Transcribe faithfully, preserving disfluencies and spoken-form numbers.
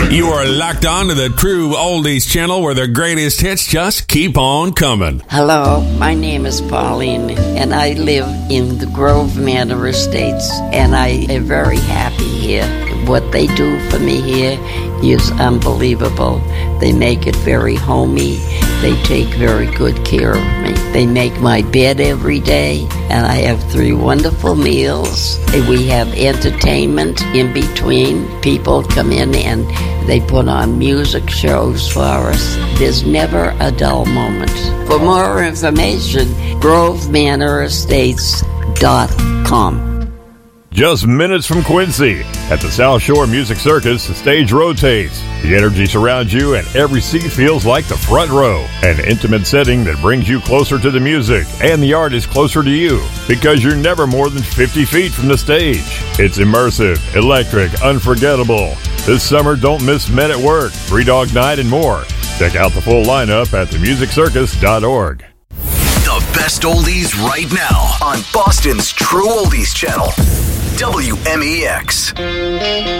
You are locked on to the True Oldies channel where the greatest hits just keep on coming. Hello, my name is Pauline, and I live in the Grove Manor Estates, and I am very happy here. What they do for me here is unbelievable. They make it very homey. They take very good care of me. They make my bed every day, and I have three wonderful meals. We have entertainment in between. People come in and they put on music shows for us. There's never a dull moment. For more information, grove manor estates dot com. Just minutes from Quincy, at the South Shore Music Circus, the stage rotates. The energy surrounds you and every seat feels like the front row. An intimate setting that brings you closer to the music and the artist closer to you, because you're never more than fifty feet from the stage. It's immersive, electric, unforgettable. This summer, don't miss Men at Work, Three Dog Night, and more. Check out the full lineup at the music circus dot org. The best oldies right now on Boston's True Oldies channel, W M E X.